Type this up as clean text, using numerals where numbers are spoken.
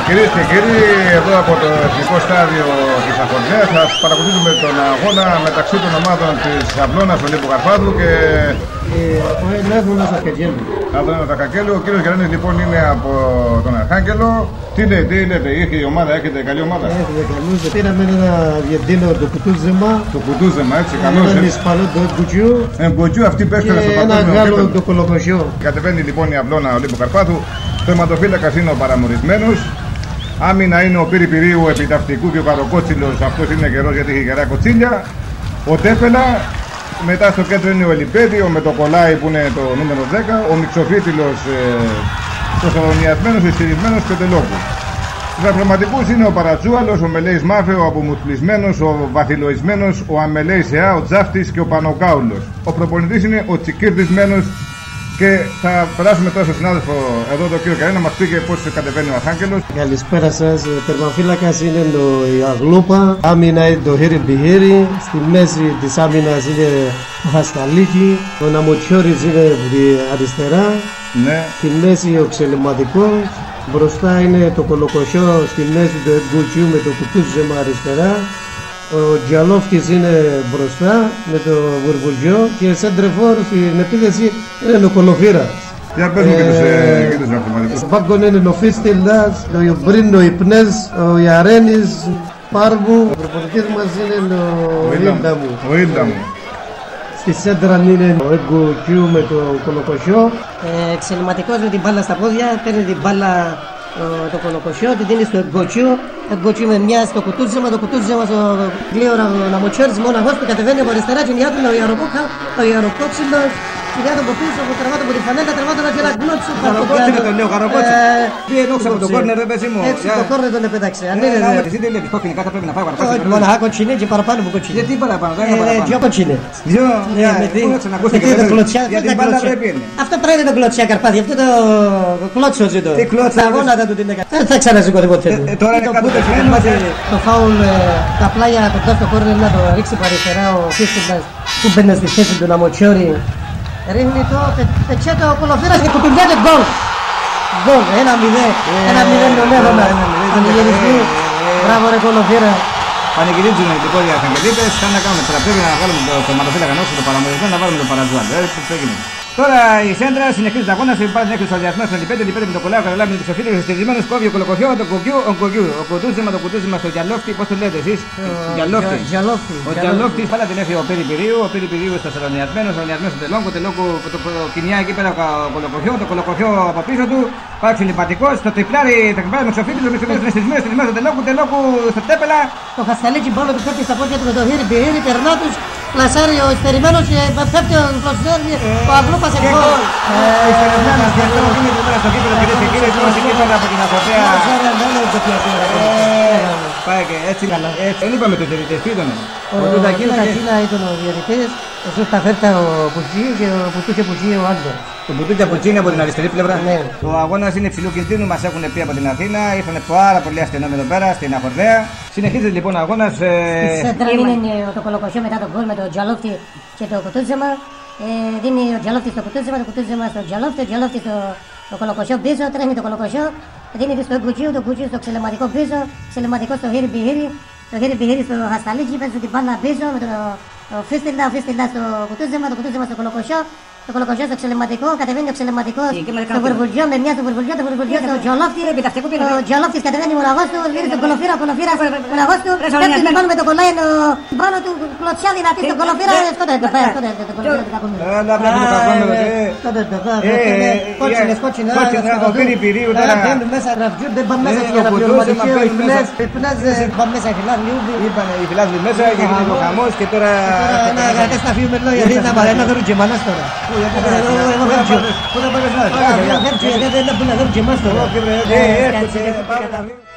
Κυρίες και κύριοι, εδώ από το εθνικό στάδιο της Αχορδαίας θα παρακολουθήσουμε τον αγώνα μεταξύ των ομάδων της Αυλώνας Ολύμπου Καρπάθου και Άδωνας Δακακέλου. Ο κύριος Γιάννης λοιπόν είναι από τον Αρχάγγελο. Τι λέτε, είχε η ομάδα, έχετε καλή ομάδα? Έχουμε καλούς, πήραμε ένα Αργεντίνο το Κουτούζεμα. Το Κουτούζεμα, έτσι, καλώς. Έναν Ισπανό το Εγκουτζιού. Εγκουτζιού, αυτή πέφτει στο παγκόσμιο. Ένα Γάλλο το Κολοκοσιό. Κατεβαίνει λοιπόν η Αυλώνα Ολύμπου Καρπάθου. Τερματοφύλακας είναι ο Παραμορισμένος. Άμυνα είναι ο Πυριπηρίου επιταυτικού και ο Καροκότσιλος, αυτός είναι καιρός γιατί έχει γερά κοτσίλια. Ο Τέφελα, μετά στο κέντρο είναι ο Ελιπέδη, με το Κολάι που είναι το νούμερο 10, ο Μιξοφίτιλος προσαλωνιασμένος, εστηρισμένος και τελόκου. Στους ακροματικούς είναι ο Παρατσούαλος, ο Μελέης Μάφε, ο Απομουθλισμένος, ο Βαθυλοισμένος, ο Αμελέης Εά, ο Τζάφτης και ο Πανοκάουλος. Ο προπονητής είναι ο Τσικίρδισμένος. Και θα περάσουμε τώρα στον συνάδελφο εδώ, τον κύριο Καρένα, να μας πει και πώς κατεβαίνει ο Αρχάγγελος. Καλησπέρα σας. Τερμαφύλακας είναι η Αγλούπα. Άμυνα είναι το Χέρι Μπιχέρι. Στη μέση της άμυνας είναι ο Χασταλίκη. Ο Ναμοτσιόρης είναι αριστερά. Ναι. Στη μέση ο Ξελεματικός. Μπροστά είναι το Κολοκοσιό. Στη μέση το Εγκουτσιού με το Κουτούζεμα αριστερά. Ο Τζαλόφτης είναι μπροστά με το Βουρβουλγιό και σέντρεφόρ στην επίθεση είναι ο Κολοφύρας. Για πες μου και τους αυτοματικούς. Στον πάγκο είναι ο Φίστιλας, ο Ιωμπρίν, ο Ιπνές, ο Ιαρένης, Πάρβου. Ο προπονητής μας είναι ο Ίλνταμου. Στη σέντρα είναι ο Εγκουτσιού με το Κολοκοσιό. Εξελιματικός με την μπάλα στα πόδια, παίρνει την μπάλα το Κολοκοσιό, την δίνει στο Εγκοτσιού. Εγκοτσιού με μια στο Κουτούζεμα, το Κουτούζεμα στο γλύωρα να μοτσιόρις μόναχος που κατεβαίνει από αριστερά και νιάτριλα ο Ιαροκότσιλος. Κυριάτο από πίσω, από τραβάτο από τη φανέλα, τραβάτο να φύλλα γλώτσου. Καροκότσιλο τον λέω, Καροκότσιλο. Πήγε έξω από το κόρνερ, παιδί μου. Έξω από το κόρνερ τον επέταξε. Εσύ δεν λέει κόκκινη, κάτι πρέπει να πάει παραπάνω. Μοναχά κοτσινέ και παραπάνω από κοτσινέ. Γιατί παραπάνω, δεν είναι παραπάνω. Δυο κοτσινέ. Δυο, γιατί μπάλα πρέπει είναι. Αυτό πρέπει να κλωτσιά Καρπάθι, αυτό το κλώτσο ζητώ. Τι κλώτσο. Τα γόνατα του την έκανε. Δεν θα ξανασηκωθεί ποτέ. Τώρα είναι κάτω το φάουλ, τα πλάγια κοντά στο κόρνερ να το ρίξει παριστερά ο Φίστιλας που μπαίνει στη θέση του Ναμοτσιόρι. Ρίχνει το πετσέτο ο Κολοφύρας και του πηγαίνει γκολ. Γκολ, 1-0 τον Εύωνα. Πανηγυριστή, μπράβο ρε Κολοφύρα. Πανηγυρίζουν οι πόδια Αρχαγγελίτες, θα να κάνουμε τώρα, πρέπει να βάλουμε το τερματοφύλακα νόσο το Παραμορισμένο, να βάλουμε το Παρατζουάλ. Τώρα η σέντρα συνεχίζει τα αγώνα, υπάρχει την έκρηξη ολιασμένου στον Λιπέντε με το Κολάο, Καραλάμι με του Σοφίτες, ο στηριγμένος κόβει ο Κολοκοσιό, το Κουτούζεμα, το Κουτούζεμα στο Τζαλόφτη, πώς το λέτε εσείς? Ο Τζαλόφτη, πάλα την έφυγε ο Πυριπηρίου στο Σαλονιασμένος, ο Σαλονιασμένος στο Τελόγκο, το Κινιά εκεί πέρα ο Κολοκοσιό, το Κολοκοσιό από πίσω του, πάει ξυλιμπατικός, το τριπλάρι με Σοφίτες, ο Μισοφίτες στο Τελόγκο, στο Τέπελα. Το Χασταλίκι μπάλα του πέφτει στα πόδια του με το Πυριπηρίου, περνά τους, πλασάρει ο Ιστερημένος και πέφτει ο Αγλούπας σε γκολ. Ιστερημένος και αυτό είναι το μέρα στο κύπελο κυρίες και κύριοι, είμαστε εκεί πέρα από την Αχορδαία. Πάει και έτσι, δεν είπαμε το διαιτητές, τι ήταν? Ο Τουντακίνα ήταν ο διαιτητής, εσύ τα φέρτα ο Πουτσί και ο Πουτούκια Πουτσί ο Άντορ. Το Πουτούκια Πουτσί είναι από την αριστερή πλευρά. Ο αγώνας είναι υψηλού κινδύνου, μας έχουν πει από την Αθήνα, ήρθαν πάρα πολύ αστυνόμοι εδώ πέρα στην Αχορδαία. Συνεχίζεται λοιπόν ο αγώνας. Στη σέντρα είναι το Κολοκοσιό μετά τον γκολ με τον Τζαλόφτη και το Κουτούζεμα. Δίνει ο Τζαλόφτης στο Κουτούζεμα, το Κουτούζεμα στο Τζαλόφτη, ο Τζαλόφτης στο Κολοκοσιό πίσω, τρέχει το Κολοκοσιό, δίνει στο Εγκουτσιού, το Κουτσιού στο Ξελεματικό πίσω, Ξελεματικό στο Χέρι Μπιχέρι, το Χέρι Μπιχέρι στο Χασταλίκι, παίζει την μπάλα πίσω με το Φίστιλα, ο Φίστιλα στο Κουτούζεμα, το Κουτούζεμα στο Κολοκοσιό, το Κολοκοσιό στο Ξελεματικό, κατεβαίνει ο Ξελεματικός στο Βουρβουλγιό, με μια στο Βουρβουλγιό, το Βουρβουλγιό στο Τζαλόφτη, ο Τζαλόφτης κατεβαίνει μοναχός του, λύνει τον Κολοφύρα, μοναχός του, πέφτει με πάνω με το κολλάει πάνω του, κλωτσιά δυνατή στον Κολοφύρα, σκότωνε το φέρα, κότσινα, ο Πυριπηρίου τώρα μπαίνουν μέσα, δεν πάνε μέσα για να πληρωματική, ο Ιπνές πάνε μέσα, οι φιλάθλοι μέσα και γίνεται ο χαμός και τώρα... να σταφίουμε λόγια, γιατί να δωρούν και μανάς τώρα. Πού θα πάμε να δωρούν και μανάς τώρα.